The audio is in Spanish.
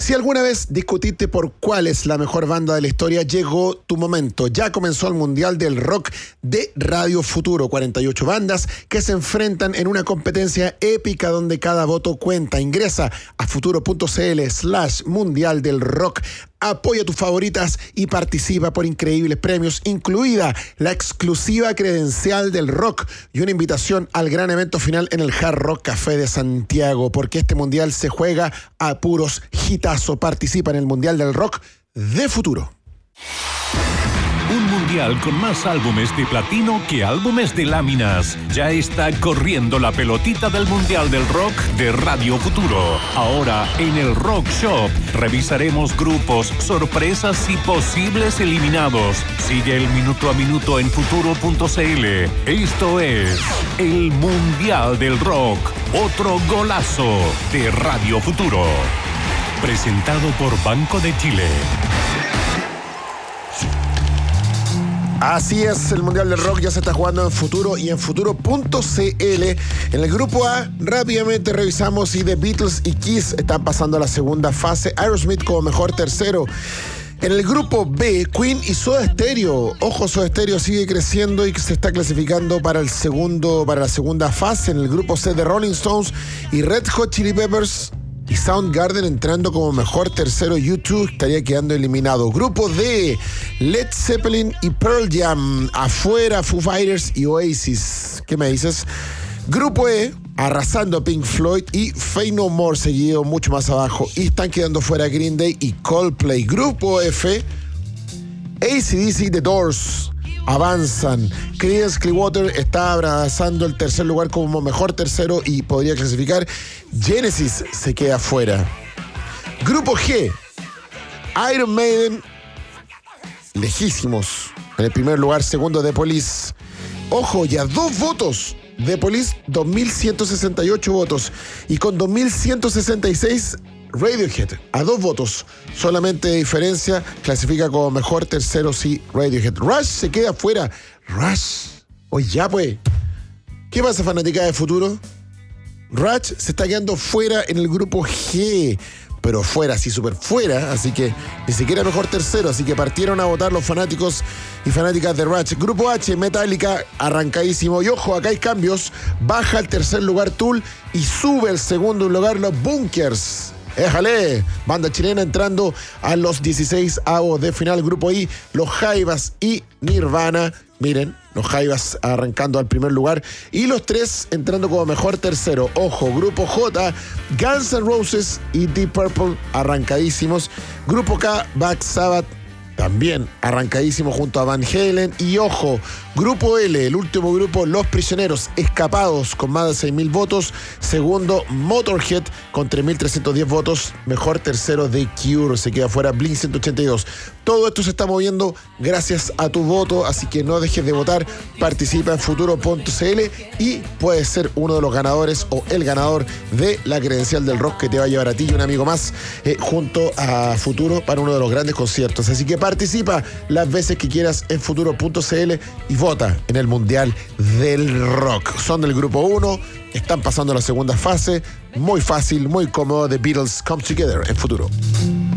Si alguna vez discutiste por cuál es la mejor banda de la historia, llegó tu momento. Ya comenzó el Mundial del Rock de Radio Futuro. 48 bandas que se enfrentan en una competencia épica donde cada voto cuenta. Ingresa a futuro.cl/Mundial del Rock. Apoya tus favoritas y participa por increíbles premios, incluida la exclusiva credencial del rock y una invitación al gran evento final en el Hard Rock Café de Santiago, porque este mundial se juega a puros hitazos. Participa en el Mundial del Rock de Futuro. Un mundial con más álbumes de platino que álbumes de láminas. Ya está corriendo la pelotita del Mundial del Rock de Radio Futuro. Ahora en el Rock Shop revisaremos grupos, sorpresas y posibles eliminados. Sigue el minuto a minuto en futuro.cl. Esto es el Mundial del Rock. Otro golazo de Radio Futuro. Presentado por Banco de Chile. Así es, el Mundial del Rock ya se está jugando en Futuro y en futuro.cl. En el grupo A, rápidamente revisamos si The Beatles y Kiss están pasando a la segunda fase. Aerosmith como mejor tercero. En el grupo B, Queen y Soda Stereo. Ojo, Soda Stereo sigue creciendo y se está clasificando para la segunda fase. En el grupo C, The Rolling Stones y Red Hot Chili Peppers y Soundgarden entrando como mejor tercero. U2 estaría quedando eliminado. Grupo D, Led Zeppelin y Pearl Jam. Afuera, Foo Fighters y Oasis. ¿Qué me dices? Grupo E, arrasando Pink Floyd y Faith No More, seguido mucho más abajo. Y están quedando fuera Green Day y Coldplay. Grupo F, AC/DC, The Doors avanzan. Creedence Clearwater está abrazando el tercer lugar como mejor tercero y podría clasificar. Genesis se queda fuera. Grupo G, Iron Maiden, lejísimos en el primer lugar. Segundo, The Police. Ojo, ya 2 votos. The Police, 2.168 votos. Y con 2.166, Radiohead, a 2 votos. Solamente de diferencia, clasifica como mejor tercero, sí, Radiohead. Rush se queda fuera. Rush. Oye, ya pues. ¿Qué pasa, fanática de Futuro? Rush se está quedando fuera en el grupo G. Pero fuera, sí, súper fuera. Así que ni siquiera mejor tercero. Así que partieron a votar los fanáticos y fanáticas de Rush. Grupo H, Metallica, arrancadísimo. Y ojo, acá hay cambios. Baja al tercer lugar Tool y sube al segundo lugar los Bunkers. ¡Éjale! Banda chilena entrando a los 16avos de final. Grupo I, los Jaivas y Nirvana. Miren, los Jaivas arrancando al primer lugar. Y los 3 entrando como mejor tercero. Ojo, Grupo J, Guns N' Roses y Deep Purple arrancadísimos. Grupo K, Black Sabbath también arrancadísimo junto a Van Halen. Y ojo, Grupo L, el último grupo, Los Prisioneros, escapados con más de 6.000 votos. Segundo, Motorhead con 3.310 votos. Mejor tercero, The Cure, se queda fuera Blink 182. Todo esto se está moviendo gracias a tu voto, así que no dejes de votar. Participa en futuro.cl y puedes ser uno de los ganadores o el ganador de la credencial del rock que te va a llevar a ti y un amigo más junto a Futuro para uno de los grandes conciertos. Así que participa las veces que quieras en futuro.cl y vota en el Mundial del Rock. Son del grupo 1, están pasando la segunda fase. Muy fácil, muy cómodo. The Beatles Come Together en Futuro.